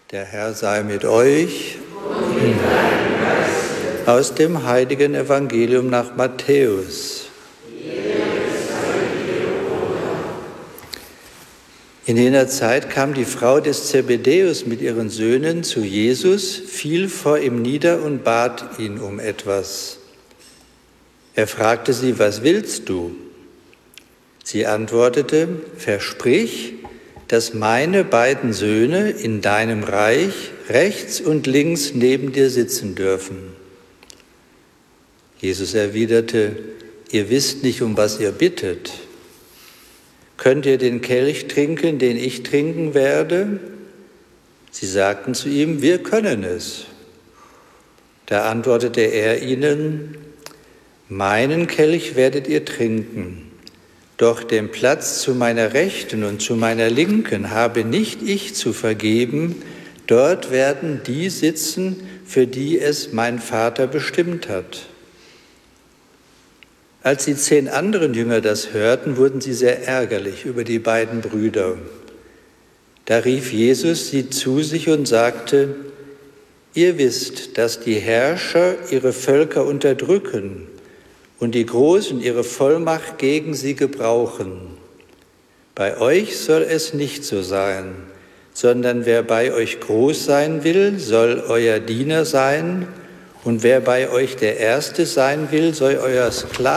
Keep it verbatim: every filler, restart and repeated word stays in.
Der Herr sei mit euch. Aus dem heiligen Evangelium nach Matthäus. In jener Zeit kam die Frau des Zebedäus mit ihren Söhnen zu Jesus, fiel vor ihm nieder und bat ihn um etwas. Er fragte sie: Was willst du? Sie antwortete: Versprich, dass meine beiden Söhne in deinem Reich rechts und links neben dir sitzen dürfen. Jesus erwiderte: Ihr wisst nicht, um was ihr bittet. Könnt ihr den Kelch trinken, den ich trinken werde? Sie sagten zu ihm: Wir können es. Da antwortete er ihnen: Meinen Kelch werdet ihr trinken. Doch den Platz zu meiner Rechten und zu meiner Linken habe nicht ich zu vergeben, dort werden die sitzen, für die es mein Vater bestimmt hat. Als die zehn anderen Jünger das hörten, wurden sie sehr ärgerlich über die beiden Brüder. Da rief Jesus sie zu sich und sagte: Ihr wisst, dass die Herrscher ihre Völker unterdrücken und die Großen ihre Vollmacht gegen sie gebrauchen. Bei euch soll es nicht so sein, sondern wer bei euch groß sein will, soll euer Diener sein, und wer bei euch der Erste sein will, soll euer Sklave